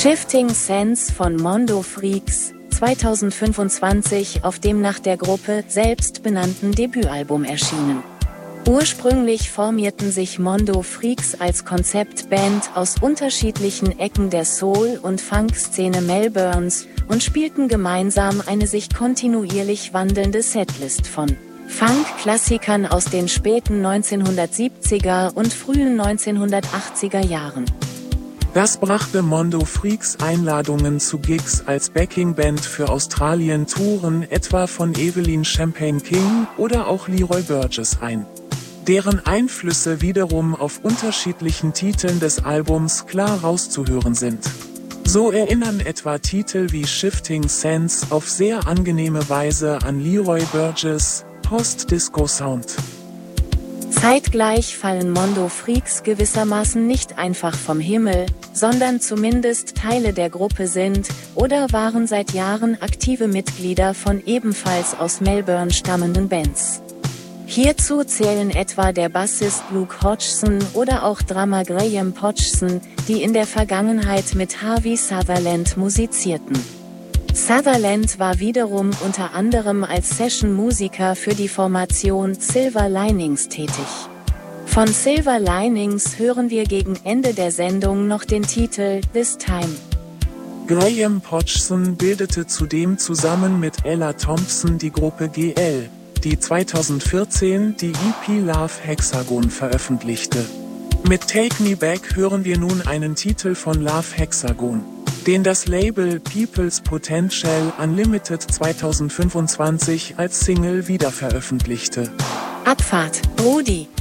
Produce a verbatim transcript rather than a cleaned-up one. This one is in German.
Shifting Sands von Mondo Freaks, zweitausendfünfundzwanzig auf dem nach der Gruppe selbst benannten Debütalbum erschienen. Ursprünglich formierten sich Mondo Freaks als Konzeptband aus unterschiedlichen Ecken der Soul- und Funk-Szene Melbournes und spielten gemeinsam eine sich kontinuierlich wandelnde Setlist von Funk-Klassikern aus den späten neunzehnhundertsiebziger und frühen neunzehnhundertachtziger Jahren. Das brachte Mondo Freaks Einladungen zu Gigs als Backingband für Australien-Touren etwa von Evelyn Champagne King oder auch Leroy Burgess ein. Deren Einflüsse wiederum auf unterschiedlichen Titeln des Albums klar rauszuhören sind. So erinnern etwa Titel wie Shifting Sands auf sehr angenehme Weise an Leroy Burgess' Post-Disco-Sound. Zeitgleich fallen Mondo Freaks gewissermaßen nicht einfach vom Himmel, sondern zumindest Teile der Gruppe sind oder waren seit Jahren aktive Mitglieder von ebenfalls aus Melbourne stammenden Bands. Hierzu zählen etwa der Bassist Luke Hodgson oder auch Drummer Graham Hodgson, die in der Vergangenheit mit Harvey Sutherland musizierten. Sutherland war wiederum unter anderem als Session-Musiker für die Formation Silver Linings tätig. Von Silver Linings hören wir gegen Ende der Sendung noch den Titel This Time. Graham Hodgson bildete zudem zusammen mit Ella Thompson die Gruppe G L, die zweitausendvierzehn die E P Love Hexagon veröffentlichte. Mit Take Me Back hören wir nun einen Titel von Love Hexagon, den das Label People's Potential Unlimited zweitausendfünfundzwanzig als Single wiederveröffentlichte. Abfahrt, Rudi.